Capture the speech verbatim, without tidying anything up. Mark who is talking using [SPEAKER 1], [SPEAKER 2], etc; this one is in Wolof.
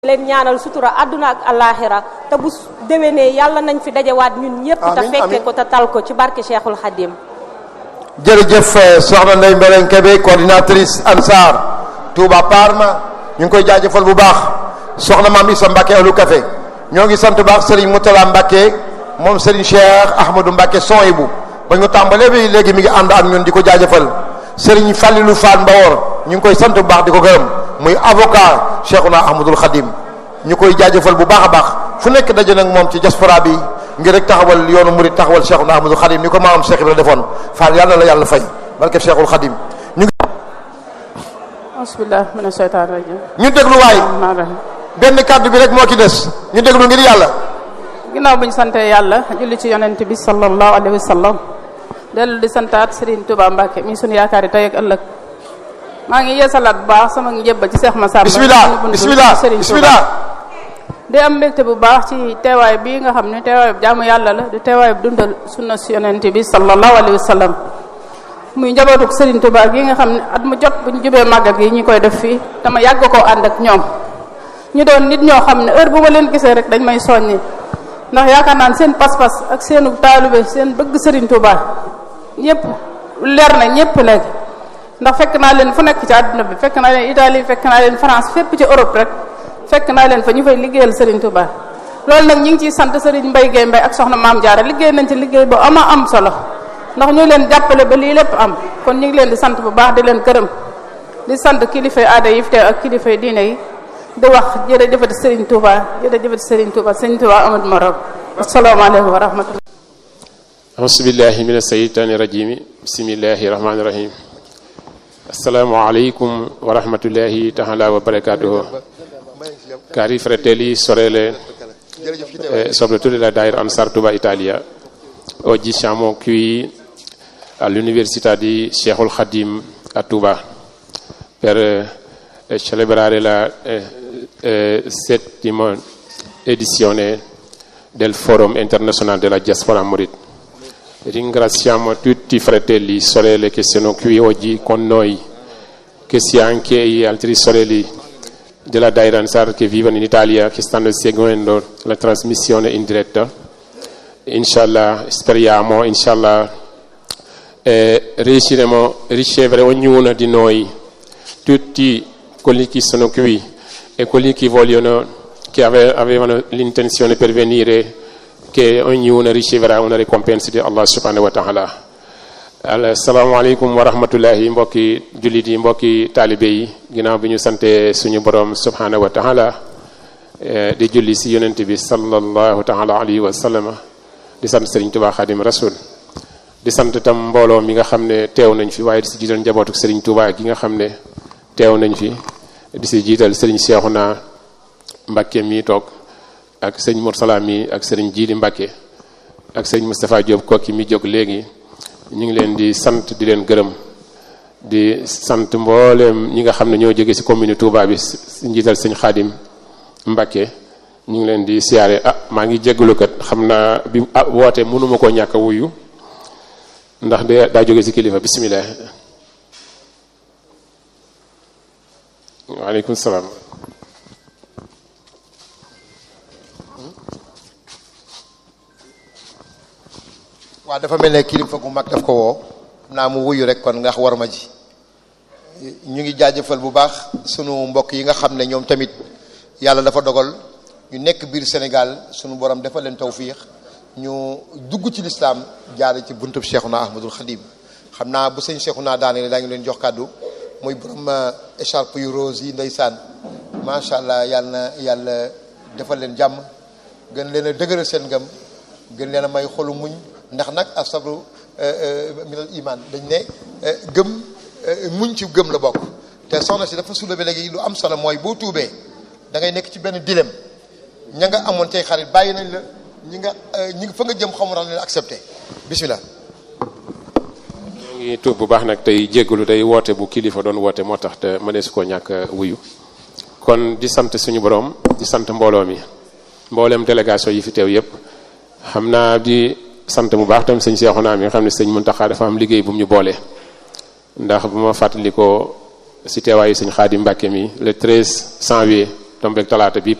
[SPEAKER 1] leen ñaanal sutura àdduna ak alaxira te bu déwénee yàlla nañ fi dajewaat ñun ñëpp te fekke ko te tal ko ci barke Cheikhul Khadim.
[SPEAKER 2] jërëjëf soxna Ndeye Mbelene Kébé coordinatrice Ansar Touba Parma ñu ngi koy jaajëfal bu baax soxna Maam Issa Mbacke Ahlu Café ñoo ngi sant bu baax Serigne Moutala Mbacke moom Serigne Cheikh Ahmadou Mbacke Sohibou ba ñu tàmbalee bi léegi mi ngi ànd ak ñun di ko jaajëfal Serigne Fallilou Fall Mbawor ñu ngi koy sant bu baax di ko gërëm muy avocat Cheikhuna Ahmadoul Khadim ñu koy jaajëfal bu baax a baax fu nekk daje nag moom ci diaspora bi ngir rek taxawal yoonu murid taxawal Cheikhuna Ahmadoul Khadim ni ko maamam Cheikh Ibrahima defoon Fall yàlla la yàlla fay barke Cheikhul Khadim ñu
[SPEAKER 3] bismillah mina shaytaan rajim
[SPEAKER 2] ñu déglu waay benn kàddu bi rek moo ci des ñu déglu ngir yàlla.
[SPEAKER 3] ginnaaw bu ñu sante yàlla julli ci yonent bi sallallahu alayhi wa sallam dellu di santaat Serigne Touba Mbacke mi sunu yaakaar yi tey ak ëllëg maa ngi yeesalaat bu baax sama njëbba ci Cheikh Massamba
[SPEAKER 2] bismillah bismillah bismillah
[SPEAKER 3] di am mbégte bu baax ci teewaay bii nga xam ne teewaay bu jaamu yàlla la di teewaay bu dundal sunna si yonent bi sallallahu alayhi wa sallam muy njabootuk Serigne Touba gi nga xam ne at mu jot bu ñu jubee màggal gi ñu koy def fii dama yàgg koo ànd ak ñoom ñu doon nit ñoo xam ne heure bu ma leen gisee rek dañ may soññi ndax yaakaar naan seen pas-pas ak seenu taalibe seen bëgg Serigne Touba ñëpp leer na ñëpp léegi ndax fekk naa leen fu nekk ci àdduna bi fekk naa leen Italie fekk naa leen France fépp ci Europe rek fekk naa leen fa ñu fay liggéeyal Serigne Touba loolu nag ñu ngi ciy sant Serigne Mbaye Guèye Mbaye ak soxna Maam Diarra liggéey nañ ci liggéey bu ama am solo ndax ñu leen jàppale ba lii lépp am kon ñu ngi leen di sant bu baax di leen gërëm di sant kilifay aada yi fi teew ak kilifay diine yi di wax jërëjëfati Serigne Touba jërëjëfati Serigne Touba Serigne Touba Amadou Morom asalaamaaleykum wa rahmatullah
[SPEAKER 4] auzubillahi mina shaytaani rajim bismillahi rahmaani rahim assalamu aleykum wa rahmatullahi taala wa barakatuhu. Cari fratelli, sorelle, e soprattutto della Daira Ansar Touba Italia, oggi siamo qui all'Università di Cheikhul Khadim a Touba per eh, celebrare la eh, eh, settima edizione del Forum internazionale della diaspora Mouride. Ringraziamo tutti i fratelli e sorelle che sono qui oggi con noi, che sia anche gli altri sorelli della Daira Ansar che vivono in Italia, che stanno seguendo la trasmissione in diretta. Inshallah, speriamo, inshallah, eh, riusciremo a ricevere ognuno di noi, tutti quelli che sono qui e quelli che vogliono, che ave, avevano l'intenzione per venire, che ognuno riceverà una ricompensa di Allah subhanahu wa ta'ala. Assalamu alaikum wa rahmatullahi mbokki jullit yi mbokki taalibe yi ginnaaw bi ñu sante suñu borom subhanahu wa ta'ala di julli si yonent bi sallallahu ta'ala alayhi wa sallam di sant Serigne Touba Khadim Rasoul di sant tam mbooloo mi nga xam ne teew nañ fi waaye di si jiital njabootu Serigne Touba gi nga xam ne teew nañ fi di si jiital Serigne Cheikhouna Mbacke mi toog ak Serigne Moursala mi ak Serigne Djili Mbacke ak Serigne Moustapha Diop kokki mi jóg léegi ñu ngi leen di sant di leen gërëm di sant mboolem ñi nga xam ne ñoo jóge ci commune Touba bi si njiital sëñ Khadim Mbacke ñu ngi leen di siyaare ah maa ngi jégalu kat xam naa bi ah woote mënuma koo ñàkk a wuyu ndax de daa jóge ci kilifa bismillah. waaleykum salaam.
[SPEAKER 2] waaw dafa mel ne kilifa gu mag daf ko woo naa mu wuyu rek kon nga war ma ji ñu ngi jaajëfal bu baax sunu mbokk yi nga xam ne ñoom tamit yàlla dafa dogal ñu nekk biir Sénégal sunu borom dafa leen tawfiix ñu dugg ci lislaam jaare ci buntub Cheikhuna Ahmadoul Khadim xam naa bu sëñ Cheikhuna daane daa ngi leen jox kàddu muy borom écharpe yu rose yi ndeysaan macha allah yàlla na yàlla defal leen jàmm gën leen a dëgëral seen ngëm gën leen a may xolu muñ ndax nag asabru minal iman dañ ne gëm muñ ci gëm la bokk te soxna si dafa soulever léegi lu am solo mooy boo tuubee da ngay nekk ci benn dilemme ña nga amoon tey xarit bàyyi nañ la ñi nga ñi fa nga jëm xamu leen accepté bismillah.
[SPEAKER 4] ñu ngi tuub bu baax nag tey jéggalu day woote bu kilifa doon woote moo tax te mënees koo ñàkk wuyu kon di sant suñu borom di sant mbooloo mi mboolem délégation yi fi teew yépp xam naa di sant bu baax tam sëñ Cheikhouna mi nga xam ne sëñ Mountakha dafa am liggéey bu mu ñu boole ndax bu ma fàttalikoo si teewaayu sëñ Khadim Mbacke mi le treize janvier tombeeg talaata bi